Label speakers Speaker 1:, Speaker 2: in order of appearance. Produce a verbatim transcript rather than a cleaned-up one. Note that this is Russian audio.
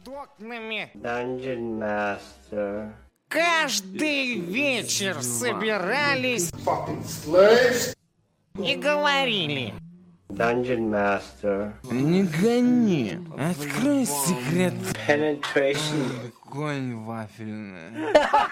Speaker 1: под окнами.
Speaker 2: Dungeon Master.
Speaker 1: Каждый вечер собирались и говорили.
Speaker 2: Dungeon Master.
Speaker 3: Не гони. Открой секрет.
Speaker 2: Penetration.
Speaker 3: Конь вафельный.